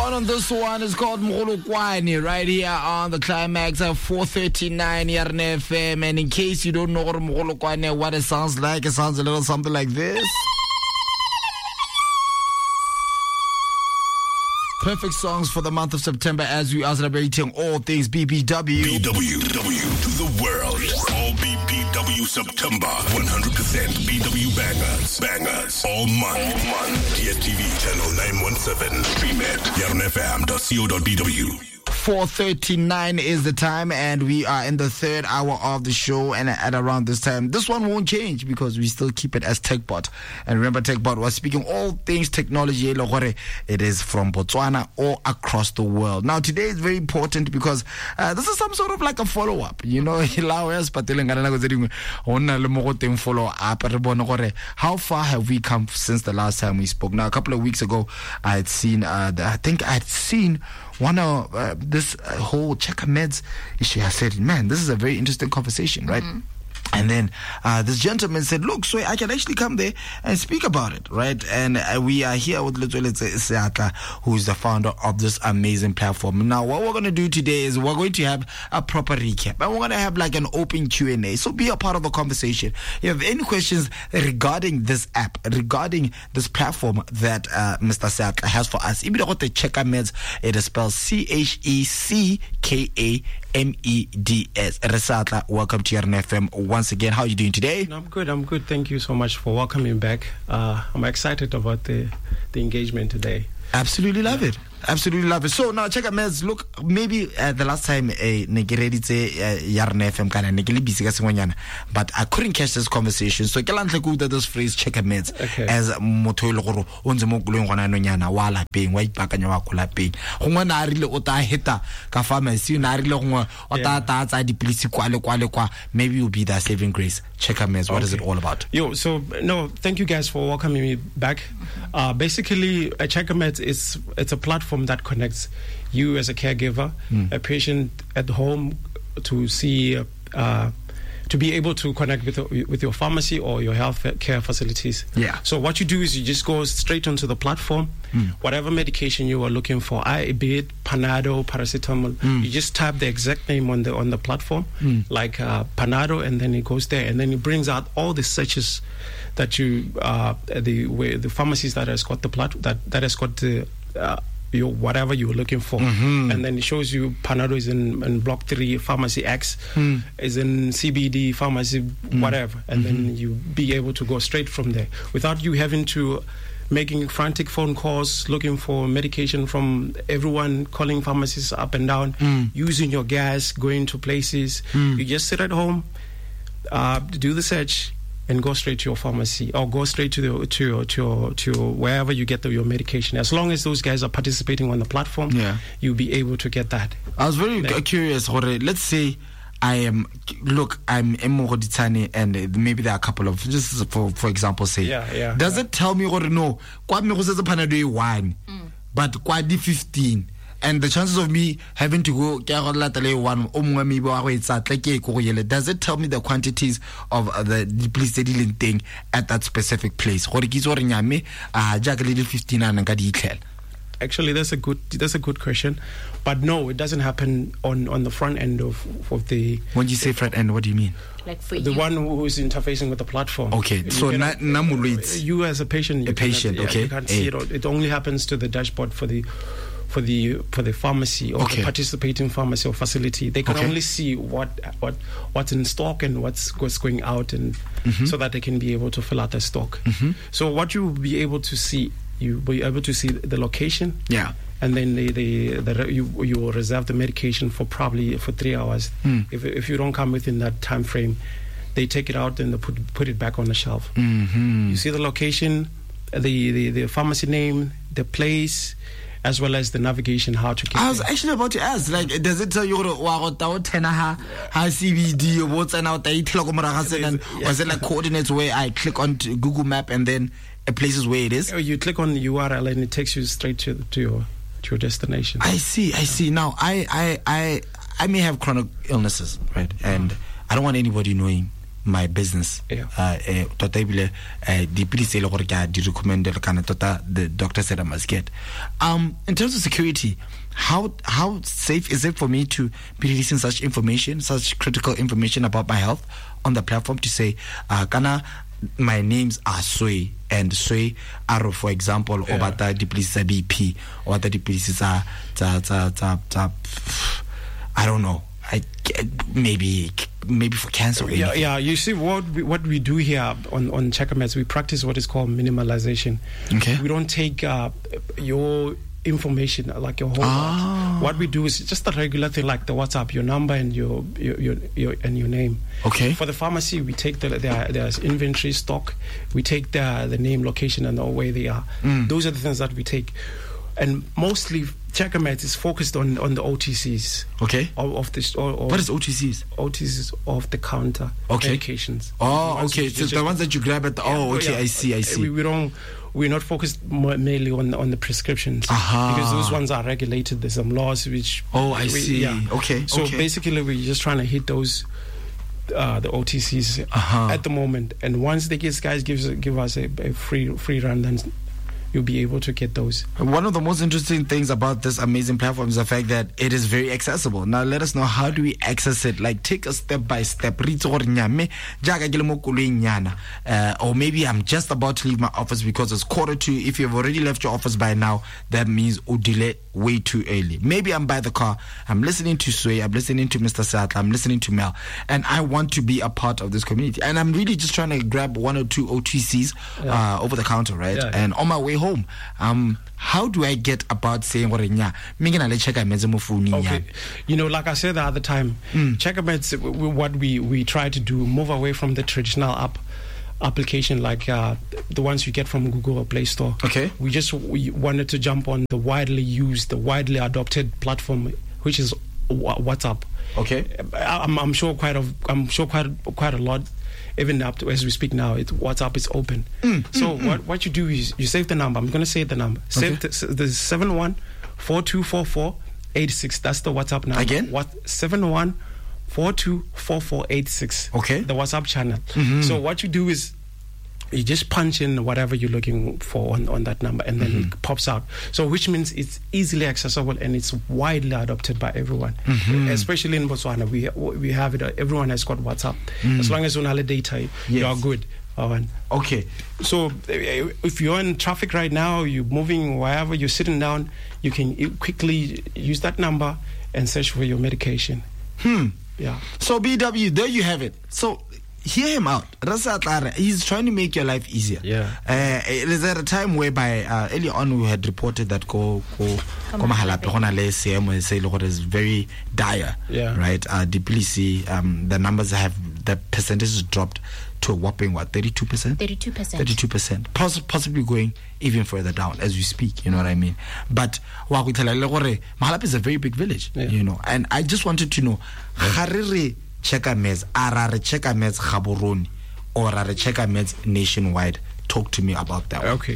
on this one is called Mogolokwani right here on the Climax at 4:39 Yarne FM. And in case you don't know Mogolokwani, what it sounds like, it sounds a little something like this. Perfect songs for the month of September as we are celebrating all things BBW. BWW to the world. All BBW September. 100% BW bangers. Bangers. All month. DSTV channel 917. Stream it. yarnfm.co.bw. 4:39 is the time, and we are in the third hour of the show. And at around this time, this one won't change because we still keep it as TechBot. And remember, TechBot was speaking all things technology. It is from Botswana or across the world. Now, today is very important because this is some sort of like a follow-up. You know, how far have we come since the last time we spoke? Now, a couple of weeks ago, I had seen, one of this whole Checker Meds issue. I said, man, this is a very interesting conversation, right? Mm-hmm. And then this gentleman said, look, so I can actually come there and speak about it, right? And we are here with Letoletse Seatla, who is the founder of this amazing platform. Now, what we're going to do today is we're going to have a proper recap. And we're going to have like an open Q&A. So be a part of the conversation. If you have any questions regarding this app, regarding this platform that Mr. Seatla has for us, if you don't Checker Meds, it is spelled CHECKAMEDS. Resatla, welcome to Yarn FM once again. How are you doing today? No, I'm good. Thank you so much for welcoming back. I'm excited about the engagement today. Absolutely love it. Absolutely love it. So now check out Meds. Look, maybe the last time Yarn FM kind of busy, but I couldn't catch this conversation. So that this phrase check out Meds as motoiloro onze mo kulong gona nonyana wala peng wa ipakanya wa kula peng gongwe na rile o ta heta ka pharmacy na rile gongwe o ta tsa dipilisi kwa maybe you'll be that saving grace. Check out Meds. What is it all about? Thank you guys for welcoming me back. Basically, Check out Meds it's a platform that connects you as a caregiver, a patient at home, to see to be able to connect with your pharmacy or your health care facilities. Yeah. So what you do is you just go straight onto the platform. Whatever medication you are looking for, be it Panado, paracetamol, you just type the exact name on the platform, like Panado, and then it goes there, and then it brings out all the searches that you the pharmacies that has got the that has got the whatever you were looking for, and then it shows you Panado is in block 3, pharmacy X is in CBD pharmacy whatever, and then you be able to go straight from there without you having to making frantic phone calls looking for medication from everyone, calling pharmacies up and down, using your gas, going to places. You just sit at home, do the search, and go straight to your pharmacy or go straight to wherever you get your medication. As long as those guys are participating on the platform, you'll be able to get that. I was very curious. Let's say I'm Emogoditani, and maybe there are a couple of, just for example, say, does it tell me no? But 15. And the chances of me having to go, does it tell me the quantities of the depleted thing at that specific place? Actually, that's a good question, but no, it doesn't happen on the front end of the. When you say front end, what do you mean? Like for the one who is interfacing with the platform. Okay, so you as a patient, you can't see it. It only happens to the dashboard for the pharmacy or the participating pharmacy or facility. They can only see what's in stock and what's going out, and so that they can be able to fill out their stock. So what you will be able to see, you'll be able to see the location. Yeah. And then you will reserve the medication for 3 hours. If you don't come within that time frame, they take it out and they put it back on the shelf. You see the location, the pharmacy name, the place, as well as the navigation, how to get I was actually about to ask, like, does it tell you CBD or what's and out was it like coordinates where I click on Google Map and then a place is where it is? You click on the URL and it takes you straight to your destination. I see. Now I may have chronic illnesses, right? And I don't want anybody knowing my business. Tota ebile dipilisi le gore ke a di recommend kana tota the doctor said I must get. In terms of security, how safe is it for me to be releasing such information, such critical information about my health on the platform to say kana my names are Sway and Sway Arrow, for example, or bata dipilisi za BP or bata dipilisi za I don't know. Maybe for cancer. Yeah. You see, what we do here on CheckerMeds, we practice what is called minimalization. Okay. We don't take your information, like your whole lot. What we do is just a regular thing, like the WhatsApp, your number and your name. Okay. For the pharmacy, we take there's inventory stock. We take the name, location, and where they are. Those are the things that we take. And mostly CheckerMeds is focused on the OTCs. Okay. Of this. What is OTCs? OTCs off the counter medications. Okay. So the ones that you grab at the. I see. We're not focused mainly on the prescriptions because those ones are regulated. There's some laws which. I see. Yeah. Okay. So basically, we're just trying to hit those. The OTCs at the moment, and once the guys give us a free run, then you'll be able to get those. One of the most interesting things about this amazing platform is the fact that it is very accessible. Now let us know, how do we access it? Like, take a step by step. Or maybe I'm just about to leave my office because it's 1:45. If you've already left your office by now, that means delay way too early. Maybe I'm by the car, I'm listening to Sway, I'm listening to Mr. Satla, I'm listening to Mel, and I want to be a part of this community. And I'm really just trying to grab 1 or 2 OTCs over the counter, right? And on my way home, how do I get about saying okay, like I said the other time, CheckerMeds, what we try to do, move away from the traditional application like the ones you get from Google or Play Store. Okay. We wanted to jump on the widely used, the widely adopted platform, which is WhatsApp. Okay. I'm sure quite a lot. Even up to as we speak now, WhatsApp is open. So what you do is you save the number. I'm going to say the number. Save the 71424486. That's the WhatsApp number. Again? 71424486. Okay. The WhatsApp channel. So what you do is you just punch in whatever you're looking for on that number, and then it pops out. So which means it's easily accessible and it's widely adopted by everyone. Especially in Botswana, we have it. Everyone has got WhatsApp. As long as you have data, you are good. Okay. So if you're in traffic right now, you're moving wherever, you're sitting down, you can quickly use that number and search for your medication. Yeah. So BW, there you have it. So hear him out. He's trying to make your life easier. Yeah. Is there a time whereby early on we had reported that is very dire. Yeah. Right? The numbers the percentage dropped to a whopping 32%? 32%. Possibly going even further down as we speak, you know what I mean? But Mahalap is a very big village, you know, and I just wanted to know, CheckerMeds, CheckerMeds Gaborone, or CheckerMeds nationwide? Talk to me about that. Okay.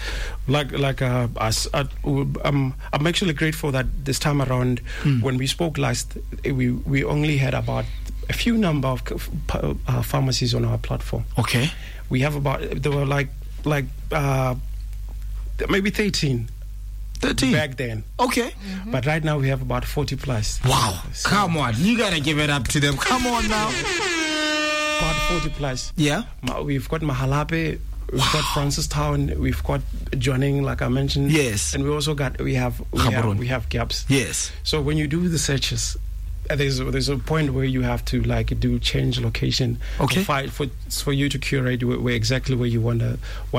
I'm actually grateful that this time around, when we spoke last, we only had about a few number of pharmacies on our platform. Okay. We have there were like maybe 13 back then. Okay. But right now we have about 40 plus. Wow. So, come on, you gotta give it up to them. Come on now. About 40 plus. Yeah. We've got Mahalape, we've got Francistown, we've got Joining, like I mentioned. Yes. And we also we have gaps. Yes. So when you do the searches, there's a point where you have to do change location. Okay. For you to curate where exactly where you want to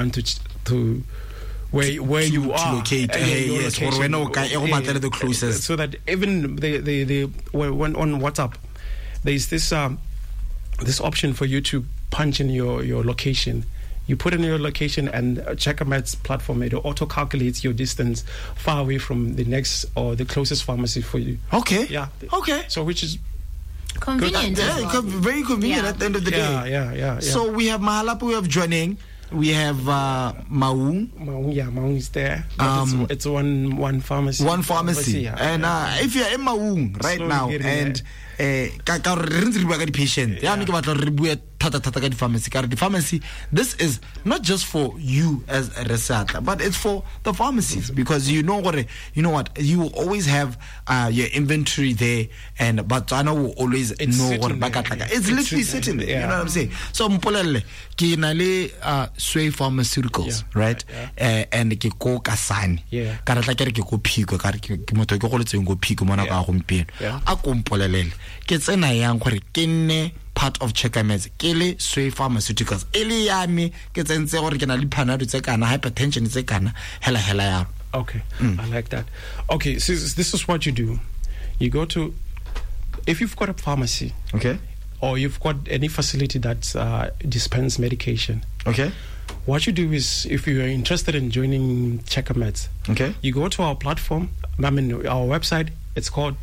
where you are to locate. Yes. Or when the closest. So that even when on WhatsApp, there's this option for you to punch in your location. You put in your location, and CheckerMeds platform, it auto calculates your distance far away from the next or the closest pharmacy for you. Okay. Yeah. Okay. So which is convenient. Very convenient at the end of the day. Yeah. So we have Mahalape, we have Joining, we have Maung. Maung is there. It's one pharmacy. One pharmacy. And if you're in Maung right now, and patient, thata ka di pharmacy ka re di pharmacy, this is not just for you as a researcher, but it's for the pharmacies, because you know what, you will always have your inventory there, and Botswana will always know what it's literally sitting there. You know what I'm saying? So mpolelle ke na le Sway Pharmaceuticals, right? And ke ko Kasane ka re tla ke re ke ko Phiko ka re ke motho ke go letseng go Phiko mona ka gompieno a ko mpolelele ke tsena yang gore ke nne part of Checkmeds ke le Sway Pharmaceuticals ele ya me ke tsentse gore ke na le panado tse kana, hypertension tse kana, hela ya. Okay. I like that. Okay, so this is what you do. You go to, if you've got a pharmacy, okay, or you've got any facility that dispense medication, okay, what you do is, if you are interested in joining Checkmeds, okay, you go to our platform, our website. It's called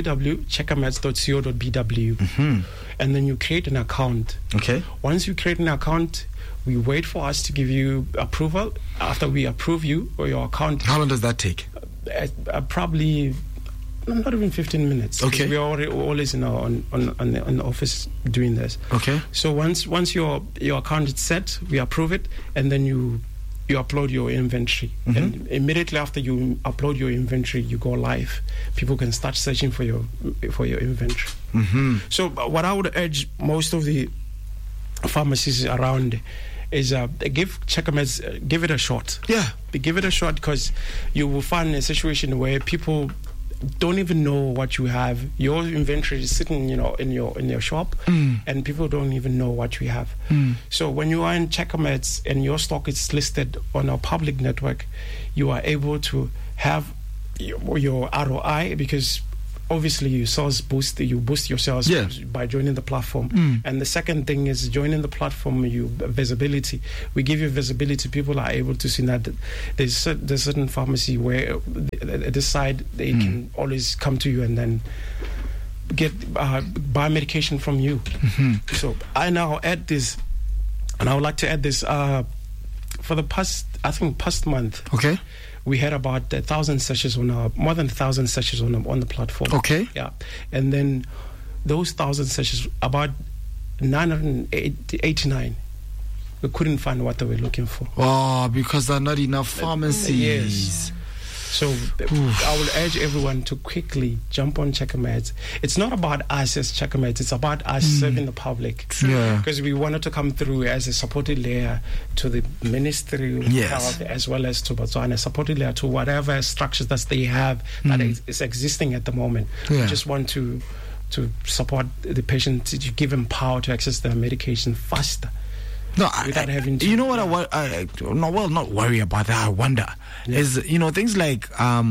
www.checkmeds.co.bw, and then you create an account. Okay. Once you create an account, we wait for us to give you approval. After we approve you or your account, how long does that take? Probably not even 15 minutes. Okay. We are always in our on the office doing this. Okay. So once your account is set, we approve it, and then you upload your inventory, and immediately after you upload your inventory, you go live. People can start searching for your inventory. So what I would urge most of the pharmacies around is give Checkmeds, give it a shot. Yeah, give it a shot, because you will find a situation where people don't even know what you have. Your inventory is sitting, in your shop, and people don't even know what you have. So when you are in Checkmeds and your stock is listed on a public network, you are able to have your ROI, because obviously you boost your sales by joining the platform. And the second thing is joining the platform, visibility. We give you visibility. People are able to see that there's certain pharmacy where at this side they can always come to you and then get buy medication from you. So I now add this, and I would like to add this for the past month. Okay. We had about 1,000 sessions more than 1,000 sessions on the platform. Okay. Yeah. And then those 1,000 sessions, about 989, we couldn't find what they were looking for. Oh, because there are not enough pharmacies. Yes. So I will urge everyone to quickly jump on Checkmeds. It's not about us as Checkmeds, it's about us serving the public. Yeah. Because we wanted to come through as a supporting layer to the Ministry of Health, as well as to Botswana, supporting layer to whatever structures that they have that is existing at the moment. We just want to support the patient, to give them power to access their medication faster. No, without having to, you know what not worry about that. I wonder is things like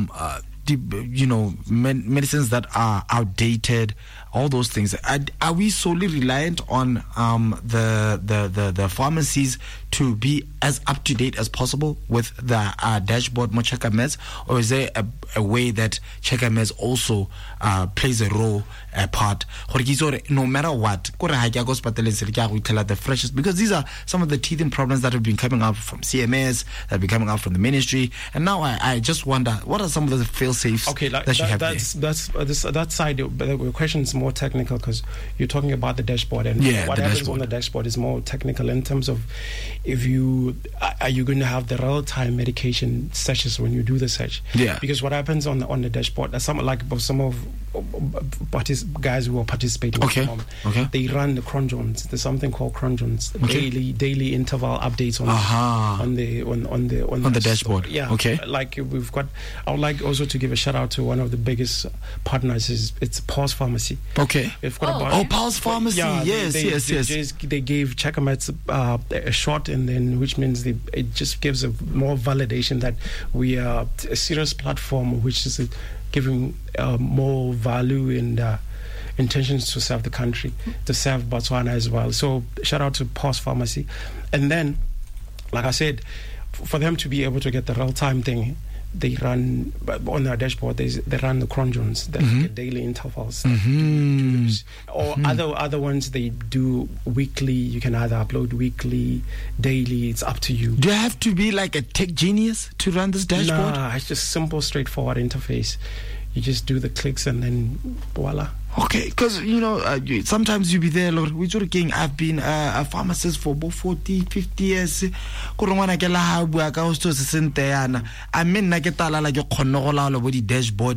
medicines that are outdated, all those things. Are we solely reliant on the pharmacies to be as up to date as possible with the dashboard Checkmeds, or is there a way that Checkmeds also plays a role, a part? No matter what, the freshest, because these are some of the teething problems that have been coming up from CMS, that have been coming up from the ministry, and now I just wonder, what are some of the fail-safes that you have there? That side, the question is more technical, because you're talking about the dashboard, and what happens on the dashboard is more technical in terms of are you going to have the real-time medication sessions when you do the search? Yeah. Because what happens on the dashboard, some of guys who are participating at the moment, they run the cronjones. There's something called cronjones, daily interval updates on the dashboard. Yeah. Okay. Like we've got. I would like also to give a shout out to one of the biggest partners. It's Pulse Pharmacy. Okay. We've got Pulse Pharmacy. Yes. They gave Checkmeds a shot, and then which means it just gives a more validation that we are a serious platform, which is giving more value and intentions to serve the country, to serve Botswana as well. So shout out to Pulse Pharmacy. And then, like I said, for them to be able to get the real-time thing, they run on their dashboard. They run the cronjones, the daily intervals. Or other ones they do weekly. You can either upload weekly, daily. It's up to you. Do you have to be like a tech genius to run this dashboard? Nah, it's just simple, straightforward interface. You just do the clicks and then voila. Okay, because sometimes you be there, Lord. I've been a pharmacist for about 40, 50 years. I mean, I dashboard.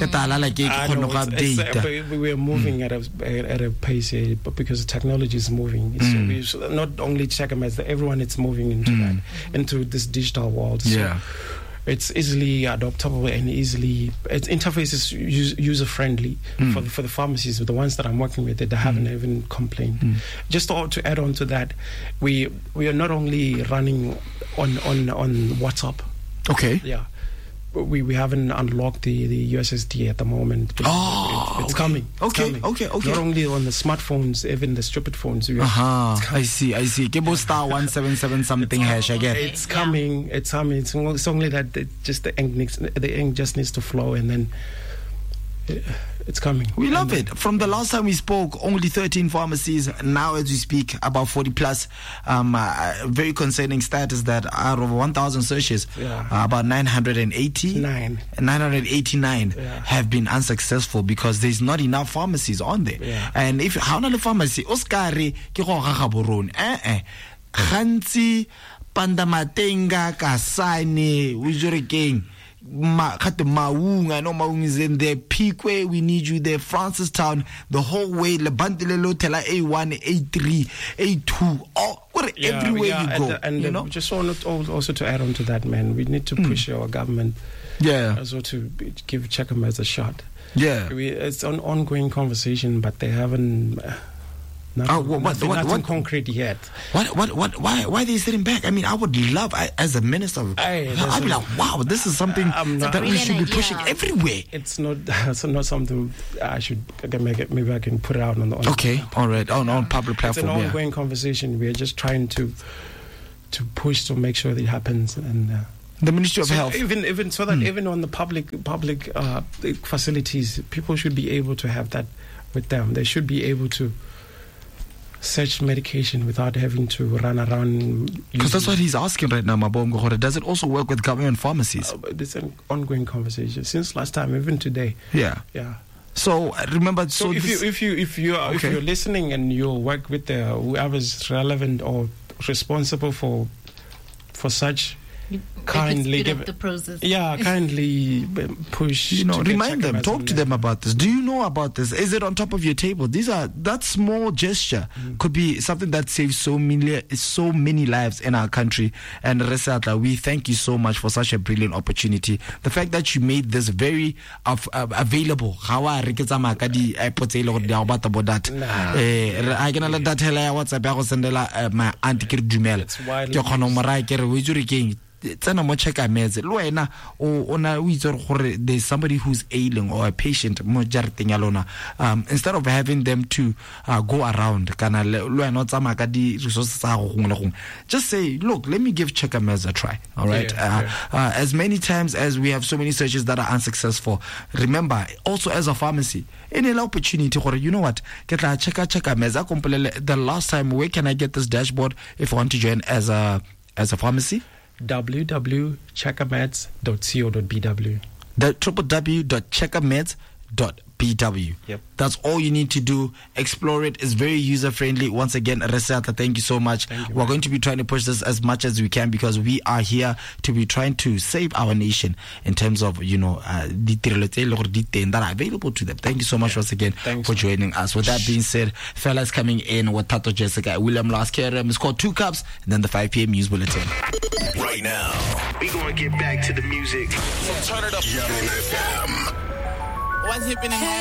We are moving at a pace because technology is moving. So not only Checkamates, everyone is moving into this digital world. So it's easily adoptable and its interface is user friendly for the pharmacies. The ones that I'm working with, they haven't even complained. Just to add on to that, we are not only running on WhatsApp. Okay. Yeah. We haven't unlocked the USSD at the moment. It's coming. Okay. Not only on the smartphones, even the stupid phones. I see. Give us star 177 something hash again. It's coming. It's only that the ink just needs to flow, and then it's coming. We love it. From the last time we spoke, only 13 pharmacies. Now, as we speak, about 40 plus. Very concerning stat is that out of 1,000 searches, about 989 have been unsuccessful because there's not enough pharmacies on there. And if how not a pharmacy, Oscari, Khansi, Pandamatenga, Kasane, Ujuriking. Maung, I know Maung is in there. Piquet, we need you there. Francistown, the whole way. Lebantilelo, Tela A1, A3, A2, everywhere you go. And just also to add on to that, man, we need to push our government as well to give Checkamates a shot. It's an ongoing conversation, but they haven't. Nothing concrete yet. Why are they sitting back? I mean, I would love, as a minister, I'd be like, wow, this is something that we should be pushing everywhere. It's not something I should make it. Maybe I can put it out on the all right, on public platform. It's an ongoing conversation. We are just trying to push to make sure that it happens. And the Ministry of Health, even so that even on the public facilities, people should be able to have that with them. They should be able to search medication without having to run around. Because that's what he's asking right now, Mabongo. Does it also work with government pharmacies? It's an ongoing conversation since last time, even today. Yeah. So remember, if you're listening and you work with whoever's relevant or responsible for such. Kindly give the process. Kindly push. Remind them, talk to them about this. Do you know about this? Is it on top of your table? That small gesture could be something that saves so many lives in our country. And Resatla, we thank you so much for such a brilliant opportunity. The fact that you made this very available. I can let that tell WhatsApp my auntie Dumel. Tsena mo Checkamates lo wena ona o itse gore there's somebody who's ailing or a patient mo jareteng ya lona, instead of having them to go around kana lo wena o tsama ka di resources tsa go gongwe le gongwe, just say, look, let me give Checkamates a try. All right. As many times as we have so many searches that are unsuccessful, remember also as a pharmacy, any opportunity gore, you know what, get la Checkamates a kompolele the last time, where can I get this dashboard if I want to join as a pharmacy? www.checkamates.co.bw. www.checkamates.bw. Yep. That's all you need to do. Explore it. It's very user friendly. Once again, Resata, thank you so much. We're going to be trying to push this as much as we can because we are here to be trying to save our nation in terms of that are available to them. Thank you so much once again for joining us. With that being said, fellas, coming in with Tato Jessica, William Laskera, it's called 2 Cups, and then the 5 p.m. news bulletin. Right now, we're going to get back to the music. So turn it up. Young FM. What's happening?